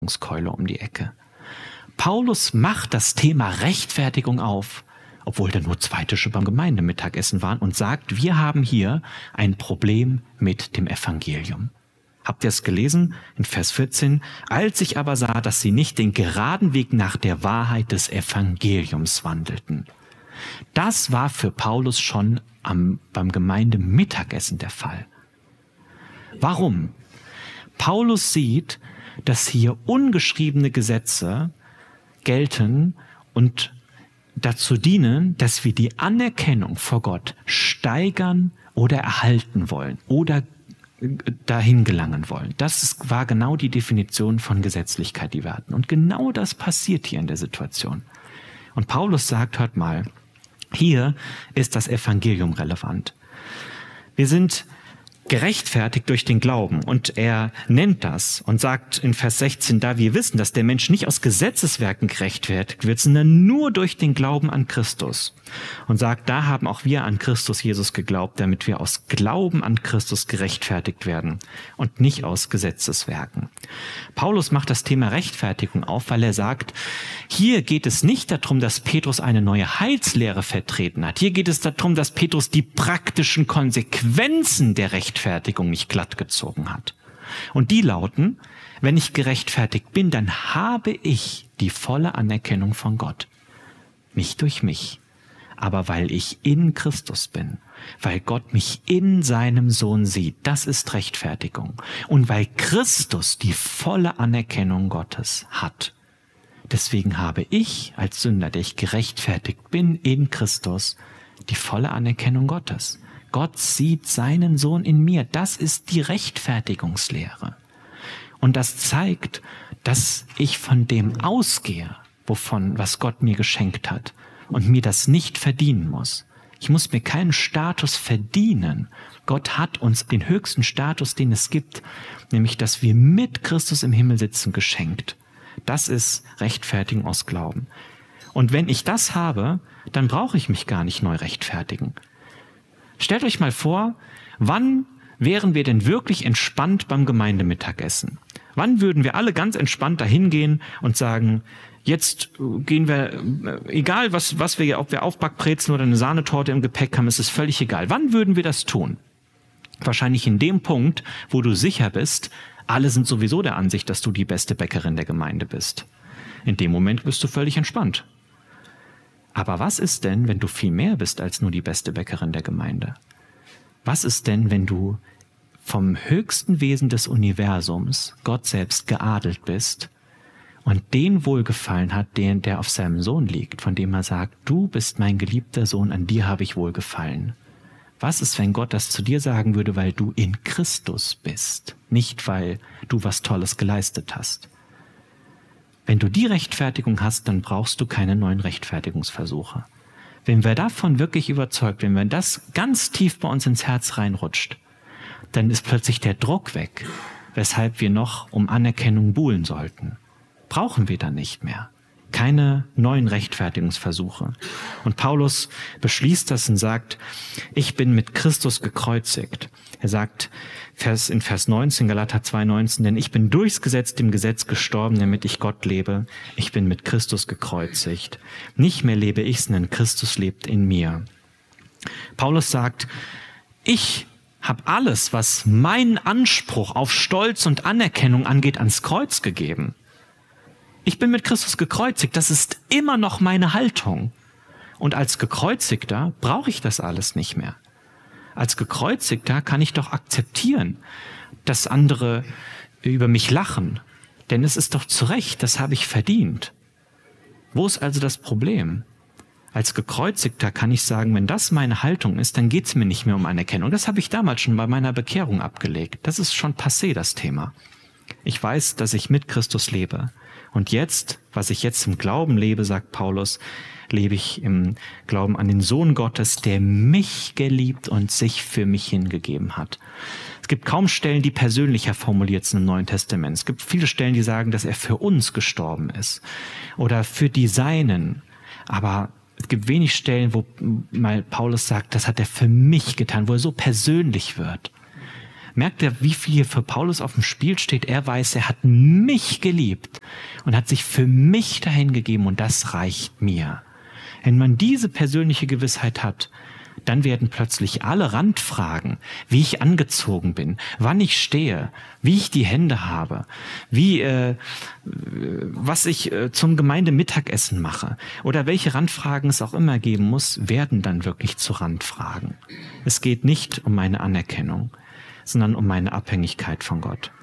Keule um die Ecke. Paulus macht das Thema Rechtfertigung auf, obwohl da nur 2 Tische beim Gemeindemittagessen waren, und sagt, wir haben hier ein Problem mit dem Evangelium. Habt ihr es gelesen? In Vers 14. Als ich aber sah, dass sie nicht den geraden Weg nach der Wahrheit des Evangeliums wandelten. Das war für Paulus schon beim Gemeindemittagessen der Fall. Warum? Paulus sieht, dass hier ungeschriebene Gesetze gelten und dazu dienen, dass wir die Anerkennung vor Gott steigern oder erhalten wollen oder dahin gelangen wollen. Das war genau die Definition von Gesetzlichkeit, die wir hatten. Und genau das passiert hier in der Situation. Und Paulus sagt, hört mal, hier ist das Evangelium relevant. Wir sind gerechtfertigt durch den Glauben. Und er nennt das und sagt in Vers 16, da wir wissen, dass der Mensch nicht aus Gesetzeswerken gerechtfertigt wird, sondern nur durch den Glauben an Christus. Und sagt, da haben auch wir an Christus Jesus geglaubt, damit wir aus Glauben an Christus gerechtfertigt werden und nicht aus Gesetzeswerken. Paulus macht das Thema Rechtfertigung auf, weil er sagt, hier geht es nicht darum, dass Petrus eine neue Heilslehre vertreten hat. Hier geht es darum, dass Petrus die praktischen Konsequenzen der Rechtfertigung nicht glatt gezogen hat. Und die lauten, wenn ich gerechtfertigt bin, dann habe ich die volle Anerkennung von Gott. Nicht durch mich, aber weil ich in Christus bin, weil Gott mich in seinem Sohn sieht. Das ist Rechtfertigung. Und weil Christus die volle Anerkennung Gottes hat. Deswegen habe ich als Sünder, der ich gerechtfertigt bin in Christus, die volle Anerkennung Gottes. Gott sieht seinen Sohn in mir. Das ist die Rechtfertigungslehre. Und das zeigt, dass ich von dem ausgehe, was Gott mir geschenkt hat und mir das nicht verdienen muss. Ich muss mir keinen Status verdienen. Gott hat uns den höchsten Status, den es gibt, nämlich, dass wir mit Christus im Himmel sitzen, geschenkt. Das ist Rechtfertigung aus Glauben. Und wenn ich das habe, dann brauche ich mich gar nicht neu rechtfertigen. Stellt euch mal vor, wann wären wir denn wirklich entspannt beim Gemeindemittagessen? Wann würden wir alle ganz entspannt dahin gehen und sagen, jetzt gehen wir, egal ob wir Aufbackbrezeln oder eine Sahnetorte im Gepäck haben, ist es völlig egal. Wann würden wir das tun? Wahrscheinlich in dem Punkt, wo du sicher bist, alle sind sowieso der Ansicht, dass du die beste Bäckerin der Gemeinde bist. In dem Moment bist du völlig entspannt. Aber was ist denn, wenn du viel mehr bist als nur die beste Bäckerin der Gemeinde? Was ist denn, wenn du vom höchsten Wesen des Universums, Gott selbst, geadelt bist und den Wohlgefallen hat, der auf seinem Sohn liegt, von dem er sagt, du bist mein geliebter Sohn, an dir habe ich Wohlgefallen. Was ist, wenn Gott das zu dir sagen würde, weil du in Christus bist, nicht weil du was Tolles geleistet hast? Wenn du die Rechtfertigung hast, dann brauchst du keine neuen Rechtfertigungsversuche. Wenn wir davon wirklich überzeugt, wenn das ganz tief bei uns ins Herz reinrutscht, dann ist plötzlich der Druck weg, weshalb wir noch um Anerkennung buhlen sollten. Brauchen wir dann nicht mehr. Keine neuen Rechtfertigungsversuche. Und Paulus beschließt das und sagt, ich bin mit Christus gekreuzigt. Er sagt in Vers 19, Galater 2,19, denn ich bin durchs Gesetz dem Gesetz gestorben, damit ich Gott lebe. Ich bin mit Christus gekreuzigt. Nicht mehr lebe ich, sondern Christus lebt in mir. Paulus sagt, ich habe alles, was meinen Anspruch auf Stolz und Anerkennung angeht, ans Kreuz gegeben. Ich bin mit Christus gekreuzigt, das ist immer noch meine Haltung. Und als Gekreuzigter brauche ich das alles nicht mehr. Als Gekreuzigter kann ich doch akzeptieren, dass andere über mich lachen. Denn es ist doch zu Recht, das habe ich verdient. Wo ist also das Problem? Als Gekreuzigter kann ich sagen, wenn das meine Haltung ist, dann geht es mir nicht mehr um Anerkennung. Das habe ich damals schon bei meiner Bekehrung abgelegt. Das ist schon passé, das Thema. Ich weiß, dass ich mit Christus lebe. Und jetzt, was ich jetzt im Glauben lebe, sagt Paulus, lebe ich im Glauben an den Sohn Gottes, der mich geliebt und sich für mich hingegeben hat. Es gibt kaum Stellen, die persönlicher formuliert sind im Neuen Testament. Es gibt viele Stellen, die sagen, dass er für uns gestorben ist oder für die Seinen. Aber es gibt wenig Stellen, wo mal Paulus sagt, das hat er für mich getan, wo er so persönlich wird. Merkt ihr, wie viel hier für Paulus auf dem Spiel steht? Er weiß, er hat mich geliebt und hat sich für mich dahingegeben und das reicht mir. Wenn man diese persönliche Gewissheit hat, dann werden plötzlich alle Randfragen, wie ich angezogen bin, wann ich stehe, wie ich die Hände habe, was ich zum Gemeindemittagessen mache oder welche Randfragen es auch immer geben muss, werden dann wirklich zu Randfragen. Es geht nicht um meine Anerkennung, sondern um meine Abhängigkeit von Gott.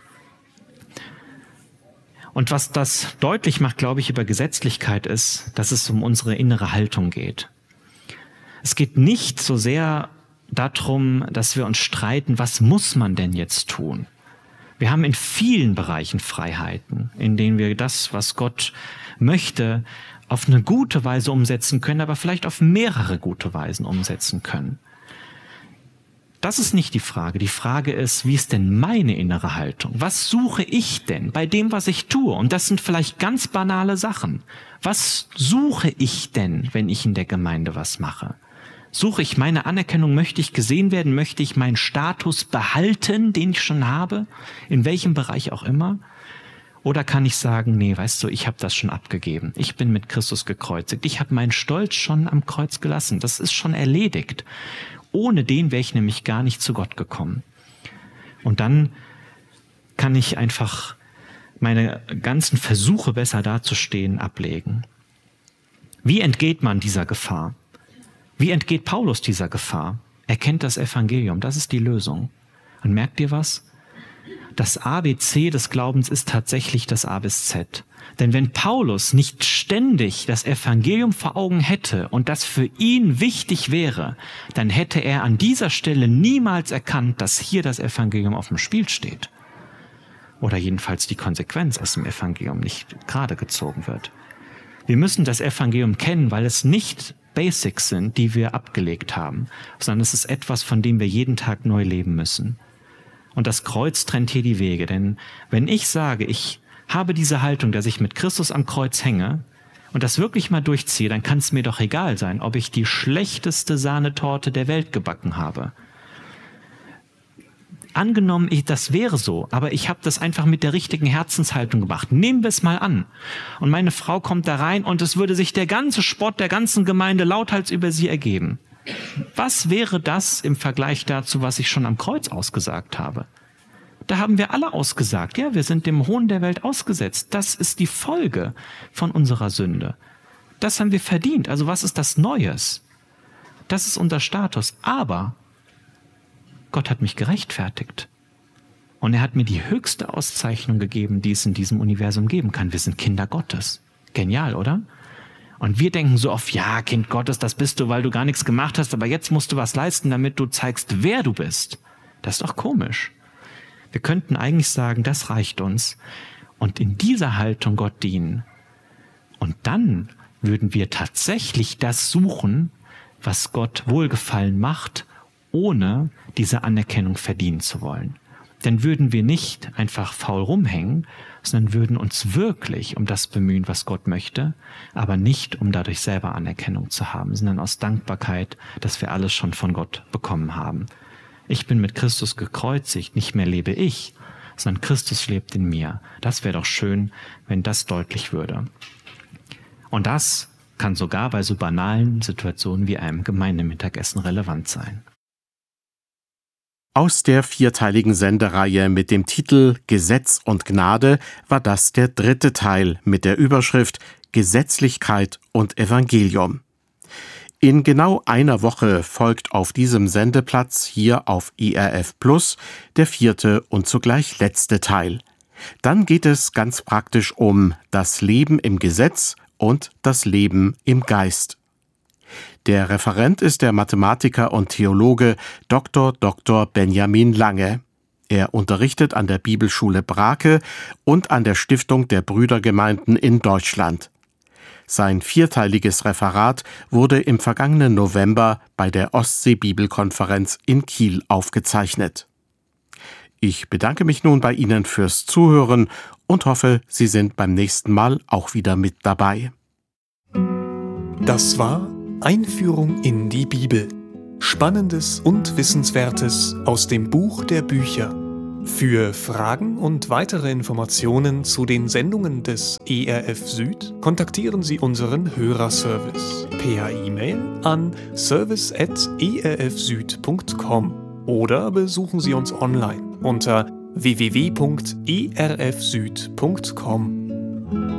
Und was das deutlich macht, glaube ich, über Gesetzlichkeit ist, dass es um unsere innere Haltung geht. Es geht nicht so sehr darum, dass wir uns streiten, was muss man denn jetzt tun? Wir haben in vielen Bereichen Freiheiten, in denen wir das, was Gott möchte, auf eine gute Weise umsetzen können, aber vielleicht auf mehrere gute Weisen umsetzen können. Das ist nicht die Frage. Die Frage ist, wie ist denn meine innere Haltung? Was suche ich denn bei dem, was ich tue? Und das sind vielleicht ganz banale Sachen. Was suche ich denn, wenn ich in der Gemeinde was mache? Suche ich meine Anerkennung? Möchte ich gesehen werden? Möchte ich meinen Status behalten, den ich schon habe? In welchem Bereich auch immer? Oder kann ich sagen, nee, weißt du, ich habe das schon abgegeben. Ich bin mit Christus gekreuzigt. Ich habe meinen Stolz schon am Kreuz gelassen. Das ist schon erledigt. Ohne den wäre ich nämlich gar nicht zu Gott gekommen. Und dann kann ich einfach meine ganzen Versuche, besser dazustehen, ablegen. Wie entgeht man dieser Gefahr? Wie entgeht Paulus dieser Gefahr? Er kennt das Evangelium, das ist die Lösung. Und merkt ihr was? Das ABC des Glaubens ist tatsächlich das A bis Z. Denn wenn Paulus nicht ständig das Evangelium vor Augen hätte und das für ihn wichtig wäre, dann hätte er an dieser Stelle niemals erkannt, dass hier das Evangelium auf dem Spiel steht. Oder jedenfalls die Konsequenz aus dem Evangelium nicht gerade gezogen wird. Wir müssen das Evangelium kennen, weil es nicht Basics sind, die wir abgelegt haben, sondern es ist etwas, von dem wir jeden Tag neu leben müssen. Und das Kreuz trennt hier die Wege, denn wenn ich sage, ich habe diese Haltung, dass ich mit Christus am Kreuz hänge und das wirklich mal durchziehe, dann kann es mir doch egal sein, ob ich die schlechteste Sahnetorte der Welt gebacken habe. Angenommen, das wäre so, aber ich habe das einfach mit der richtigen Herzenshaltung gemacht. Nehmen wir es mal an. Und meine Frau kommt da rein und es würde sich der ganze Spott der ganzen Gemeinde lauthals über sie ergeben. Was wäre das im Vergleich dazu, was ich schon am Kreuz ausgesagt habe? Da haben wir alle ausgesagt. Ja, wir sind dem Hohn der Welt ausgesetzt. Das ist die Folge von unserer Sünde. Das haben wir verdient. Also was ist das Neues? Das ist unser Status. Aber Gott hat mich gerechtfertigt. Und er hat mir die höchste Auszeichnung gegeben, die es in diesem Universum geben kann. Wir sind Kinder Gottes. Genial, oder? Und wir denken so oft, ja, Kind Gottes, das bist du, weil du gar nichts gemacht hast, aber jetzt musst du was leisten, damit du zeigst, wer du bist. Das ist doch komisch. Wir könnten eigentlich sagen, das reicht uns und in dieser Haltung Gott dienen. Und dann würden wir tatsächlich das suchen, was Gott Wohlgefallen macht, ohne diese Anerkennung verdienen zu wollen. Dann würden wir nicht einfach faul rumhängen, sondern würden uns wirklich um das bemühen, was Gott möchte, aber nicht, um dadurch selber Anerkennung zu haben, sondern aus Dankbarkeit, dass wir alles schon von Gott bekommen haben. Ich bin mit Christus gekreuzigt, nicht mehr lebe ich, sondern Christus lebt in mir. Das wäre doch schön, wenn das deutlich würde. Und das kann sogar bei so banalen Situationen wie einem Gemeindemittagessen relevant sein. Aus der 4-teiligen Sendereihe mit dem Titel Gesetz und Gnade war das der 3. Teil mit der Überschrift Gesetzlichkeit und Evangelium. In genau einer Woche folgt auf diesem Sendeplatz hier auf ERF Plus der 4. und zugleich letzte Teil. Dann geht es ganz praktisch um das Leben im Gesetz und das Leben im Geist. Der Referent ist der Mathematiker und Theologe Dr. Benjamin Lange. Er unterrichtet an der Bibelschule Brake und an der Stiftung der Brüdergemeinden in Deutschland. Sein 4-teiliges Referat wurde im vergangenen November bei der Ostsee-Bibelkonferenz in Kiel aufgezeichnet. Ich bedanke mich nun bei Ihnen fürs Zuhören und hoffe, Sie sind beim nächsten Mal auch wieder mit dabei. Das war Einführung in die Bibel. Spannendes und Wissenswertes aus dem Buch der Bücher. Für Fragen und weitere Informationen zu den Sendungen des ERF Süd kontaktieren Sie unseren Hörerservice per E-Mail an service@erfsüd.com oder besuchen Sie uns online unter www.erfsüd.com.